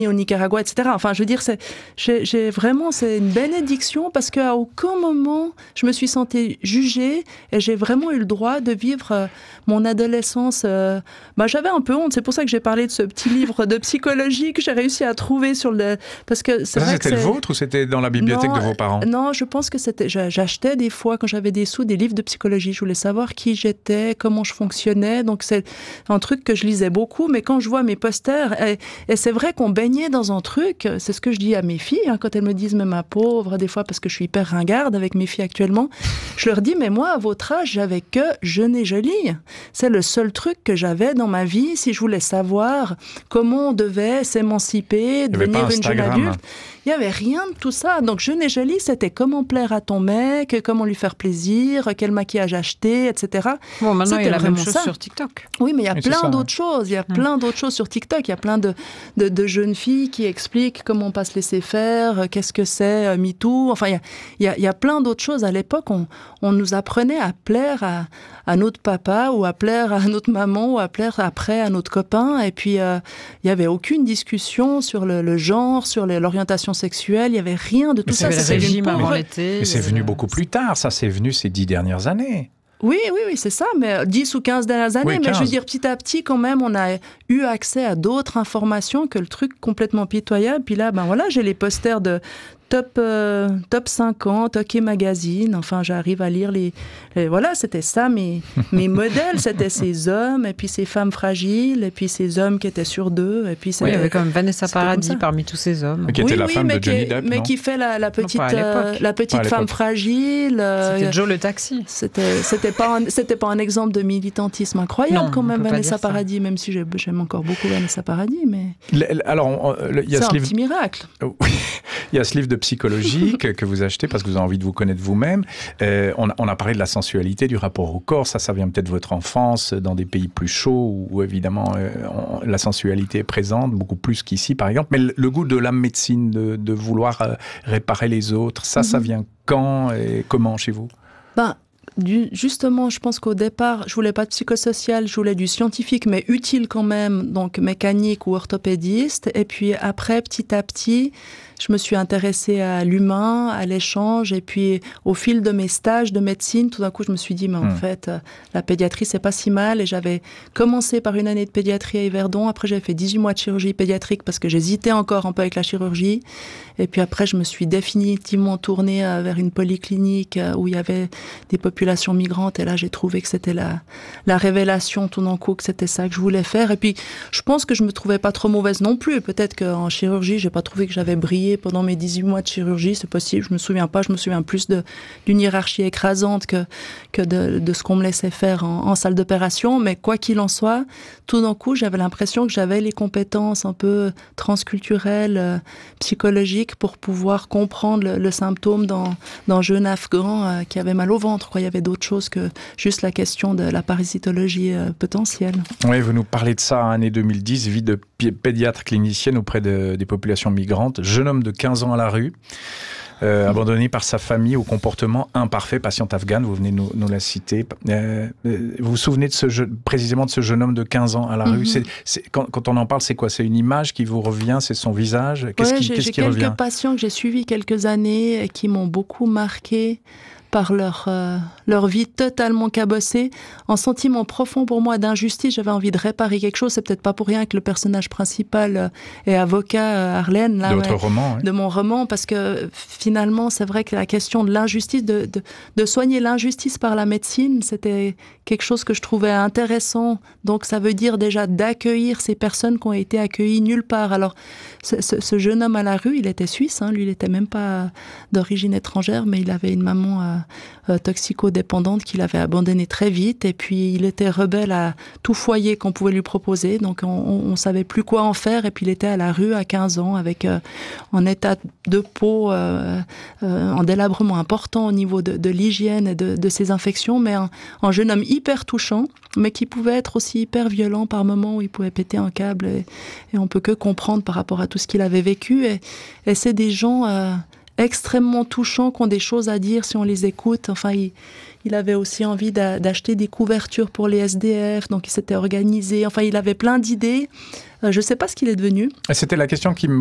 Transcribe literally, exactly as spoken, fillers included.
au Nicaragua, et cetera. Enfin, je veux dire, c'est, j'ai, j'ai vraiment, c'est une bénédiction parce qu'à aucun moment je me suis sentie jugée et j'ai vraiment eu le droit de vivre euh, mon adolescence. Euh, bah, j'avais un peu honte. C'est pour ça que j'ai parlé de ce petit livre de psychologie que j'ai réussi à trouver sur le. Parce que c'est ça, vrai c'était que le c'est... vôtre ou c'était dans la bibliothèque non, de vos parents? Non, je pense que c'était. J'achetais des fois quand j'avais des sous des livres de psychologie. Je voulais savoir qui j'étais, comment je fonctionnais. Donc c'est un truc que je lisais beaucoup. Mais quand je vois mes posters, et, et c'est vrai qu'on baigne dans un truc, c'est ce que je dis à mes filles, hein, quand elles me disent, mais ma pauvre, des fois, parce que je suis hyper ringarde avec mes filles actuellement, je leur dis, mais moi, à votre âge, j'avais que jeune et jolie. C'est le seul truc que j'avais dans ma vie, si je voulais savoir comment on devait s'émanciper, devenir une jeune adulte. Il n'y avait rien de tout ça. Donc, jeune et jolie, c'était comment plaire à ton mec, comment lui faire plaisir, quel maquillage acheter, et cetera. Bon, maintenant, c'était il y a la même chose ça. sur TikTok. Oui, mais il y a oui, plein ça, d'autres ouais. choses. Il y a mmh. plein d'autres choses sur TikTok. Il y a plein de, de, de jeunes filles qui expliquent comment on pas se laisser faire, qu'est-ce que c'est euh, MeToo. Enfin, il y a, il y a, il y a plein d'autres choses. À l'époque, on, on nous apprenait à plaire à, à notre papa ou à plaire à notre maman ou à plaire après à notre copain. Et puis, euh, il n'y avait aucune discussion sur le, le genre, sur le, l'orientation sexuelle. Il n'y avait rien de tout mais ça. C'est le régime avant l'été. Mais c'est venu beaucoup plus tard. Ça, c'est venu ces dix dernières années. Oui, oui, oui, c'est ça, mais dix ou quinze dernières années. Oui, mais quinze. je veux dire, petit à petit, quand même, on a eu accès à d'autres informations que le truc complètement pitoyable. Puis là, ben voilà, j'ai les posters de top, euh, top cinquante, OK Magazine. Enfin, j'arrive à lire les... les voilà, c'était ça, mes, mes modèles. C'était ces hommes, et puis ces femmes fragiles, et puis ces hommes qui étaient sur deux. Et puis oui, il y avait quand même Vanessa Paradis parmi tous ces hommes. Mais qui était oui, la oui, femme mais de Johnny qui, Depp, mais non qui fait la, la petite, non, euh, la petite femme fragile. Euh, c'était Joe le taxi. C'était, c'était, pas un, c'était pas un exemple de militantisme incroyable non, quand même, Vanessa Paradis, même si j'aime, j'aime encore beaucoup Vanessa Paradis. Mais alors, il y a c'est ce un livre... petit miracle. Oui, il y a ce livre de psychologie que, que vous achetez parce que vous avez envie de vous connaître vous-même. Euh, on, on a parlé de la sensualité, du rapport au corps. Ça, ça vient peut-être de votre enfance, dans des pays plus chauds où, où évidemment, euh, on, la sensualité est présente, beaucoup plus qu'ici, par exemple. Mais le, le goût de la médecine, de, de vouloir euh, réparer les autres, ça, mm-hmm. ça vient quand et comment chez vous? Ben... Du, justement, je pense qu'au départ, je voulais pas de psychosocial, je voulais du scientifique, mais utile quand même, donc mécanique ou orthopédiste. Et puis après, petit à petit, je me suis intéressée à l'humain, à l'échange. Et puis, au fil de mes stages de médecine, tout d'un coup, je me suis dit, mais en mmh. fait, la pédiatrie, c'est pas si mal. Et j'avais commencé par une année de pédiatrie à Yverdon. Après, j'avais fait dix-huit mois de chirurgie pédiatrique parce que j'hésitais encore un peu avec la chirurgie. Et puis après, je me suis définitivement tournée vers une polyclinique où il y avait des populations migrantes. Et là, j'ai trouvé que c'était la, la révélation tout d'un coup, que c'était ça que je voulais faire. Et puis, je pense que je me trouvais pas trop mauvaise non plus. Peut-être qu'en chirurgie, j'ai pas trouvé que j'avais brillé pendant mes dix-huit mois de chirurgie. C'est possible, je me souviens pas. Je me souviens plus de, d'une hiérarchie écrasante que, que de, de ce qu'on me laissait faire en, en salle d'opération. Mais quoi qu'il en soit, tout d'un coup, j'avais l'impression que j'avais les compétences un peu transculturelles, euh, psychologiques pour pouvoir comprendre le, le symptôme d'un, d'un jeune Afghan euh, qui avait mal au ventre, quoi. Il y avait d'autres choses que juste la question de la parasitologie euh, potentielle. Oui, vous nous parlez de ça, année deux mille dix, vie de pédiatre clinicienne auprès de, des populations migrantes. Jeune homme de quinze ans à la rue, euh, abandonné par sa famille au comportement imparfait, patiente afghane, vous venez nous, nous la citer. Euh, vous vous souvenez de ce je, précisément de ce jeune homme de quinze ans à la mm-hmm. rue c'est, c'est, quand, quand on en parle, c'est quoi? C'est une image qui vous revient? C'est son visage? Qu'est-ce ouais, qui, j'ai, qu'est-ce j'ai qui quelques revient? patients que j'ai suivis quelques années et qui m'ont beaucoup marqué par leur, euh, leur vie totalement cabossée, un sentiment profond pour moi d'injustice. J'avais envie de réparer quelque chose. C'est peut-être pas pour rien que le personnage principal euh, est avocat, euh, Arlène. Là, de votre ouais, roman. Oui. De mon roman, parce que finalement, c'est vrai que la question de l'injustice, de, de, de soigner l'injustice par la médecine, c'était quelque chose que je trouvais intéressant. Donc, ça veut dire déjà d'accueillir ces personnes qui ont été accueillies nulle part. Alors, ce, ce, ce jeune homme à la rue, il était suisse, hein, lui, il était même pas d'origine étrangère, mais il avait une maman euh, Euh, toxicodépendante qu'il avait abandonnée très vite, et puis il était rebelle à tout foyer qu'on pouvait lui proposer, donc on, on savait plus quoi en faire, et puis il était à la rue à quinze ans avec euh, un état de peau, euh, euh, un délabrement important au niveau de, de l'hygiène et de, de ses infections, mais un, un jeune homme hyper touchant, mais qui pouvait être aussi hyper violent par moments où il pouvait péter un câble, et, et on peut que comprendre par rapport à tout ce qu'il avait vécu, et, et c'est des gens... Euh, extrêmement touchants, qui ont des choses à dire si on les écoute. Enfin, il, il avait aussi envie d'a, d'acheter des couvertures pour les S D F, donc il s'était organisé. Enfin, il avait plein d'idées. Euh, je ne sais pas ce qu'il est devenu. C'était la question qui me